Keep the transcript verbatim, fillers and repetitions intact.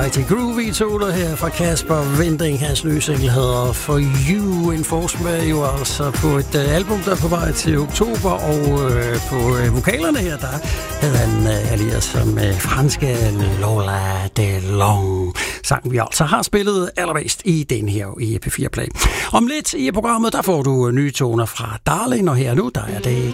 rigtig groovy toner her fra Kasper Winding. Hans nye single hedder For You. En forsmag jo altså på et uh, album, der er på vej til oktober. Og uh, på uh, vokalerne her, der havde han uh, allieret som uh, franske Lola Delong. Sang vi altså har spillet allermest i den her i P fire Play. Om lidt i programmet, der får du nye toner fra Darling, og her nu, der er det